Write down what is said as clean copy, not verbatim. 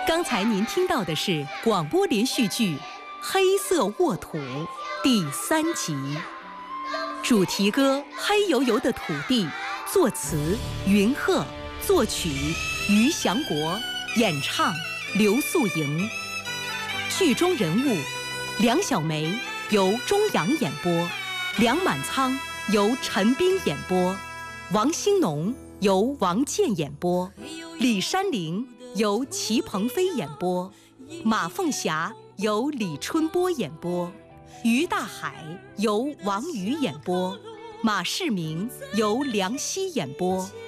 刚才您听到的是广播连续剧《黑色沃土》第3集，主题歌《黑油油的土地》，作词云鹤，作曲于祥国，演唱刘素莹。剧中人物梁小梅由钟阳演播，梁满仓由陈斌演播，王兴农由王健演播，李山林由齐鹏飞演播，马凤霞由李春波演播，于大海由王宇演播，马世明由梁希演播。